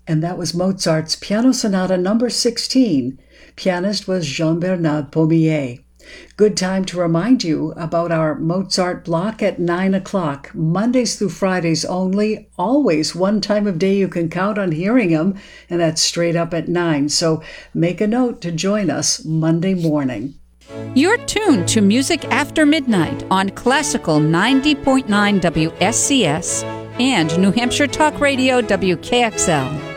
And that was Mozart's Piano Sonata number 16. Pianist was Jean-Bernard Pommier. Good time to remind you about our Mozart block at 9 o'clock, Mondays through Fridays only, always one time of day you can count on hearing him, and that's straight up at 9. So make a note to join us Monday morning. You're tuned to Music After Midnight on Classical 90.9 WSCS and New Hampshire Talk Radio WKXL.